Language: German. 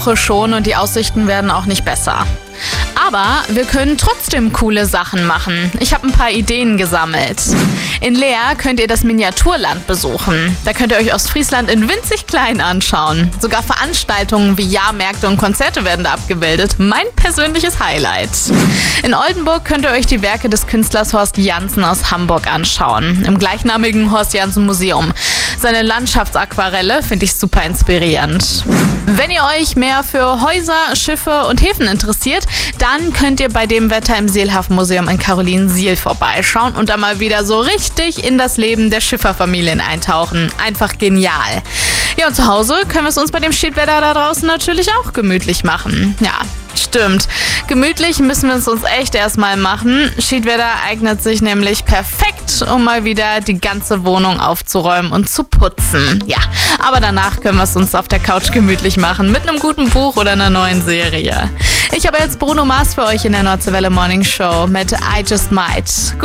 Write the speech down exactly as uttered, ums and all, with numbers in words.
Woche schon und die Aussichten werden auch nicht besser. Aber wir können trotzdem coole Sachen machen. Ich habe ein paar Ideen gesammelt. In Leer könnt ihr das Miniaturland besuchen. Da könnt ihr euch Ostfriesland in winzig klein anschauen. Sogar Veranstaltungen wie Jahrmärkte und Konzerte werden da abgebildet. Mein persönliches Highlight. In Oldenburg könnt ihr euch die Werke des Künstlers Horst Janssen aus Hamburg anschauen. Im gleichnamigen Horst Janssen Museum. Seine Landschaftsaquarelle finde ich super inspirierend. Wenn ihr euch mehr für Häuser, Schiffe und Häfen interessiert, dann könnt ihr bei dem Wetter im Seelhafenmuseum in Karolinsiel vorbeischauen und da mal wieder so richtig in das Leben der Schifferfamilien eintauchen. Einfach genial. Ja, und zu Hause können wir es uns bei dem Schiedwetter da draußen natürlich auch gemütlich machen. Ja, stimmt. Gemütlich müssen wir es uns echt erstmal machen. Schiedwetter eignet sich nämlich perfekt, um mal wieder die ganze Wohnung aufzuräumen und zu putzen. Ja, aber danach können wir es uns auf der Couch gemütlich machen mit einem guten Buch oder einer neuen Serie. Ich habe jetzt Bruno Mars für euch in der Nordseewelle Morning Show mit I Just Might.